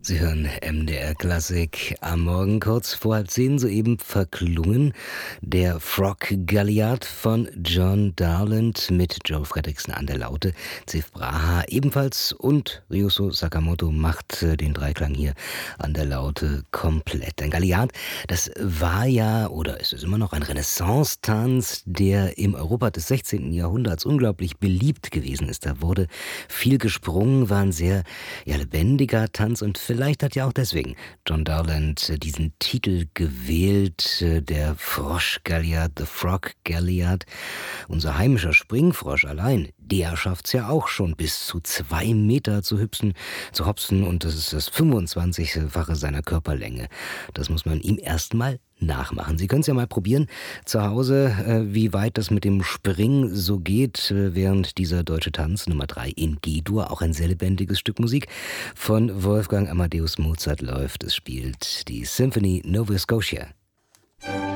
Sie hören MDR Klassik am Morgen kurz vor 9:30 soeben verklungen. Der Frog Galliard von John Darland mit Joe Fredrickson an der Laute, Ziff Braha ebenfalls und Ryuso Sakamoto macht den Dreiklang hier an der Laute komplett. Ein Galliard, das war ja oder ist es immer noch ein Renaissance-Tanz, der im Europa des 16. Jahrhunderts unglaublich beliebt gewesen ist. Da wurde viel gesprungen, war ein sehr lebendiger Tanz und vielleicht hat ja auch deswegen John Darland diesen Titel gewählt, der Frosch Galliard, The Frog Galliard. Unser heimischer Springfrosch allein, der schafft's ja auch schon bis zu 2 Meter zu hopsen und das ist das 25-fache seiner Körperlänge. Das muss man ihm erstmal nachmachen. Sie können es ja mal probieren zu Hause, wie weit das mit dem Springen so geht, während dieser deutsche Tanz Nummer 3 in G-Dur, auch ein sehr lebendiges Stück Musik von Wolfgang Amadeus Mozart läuft. Es spielt die Symphony Nova Scotia.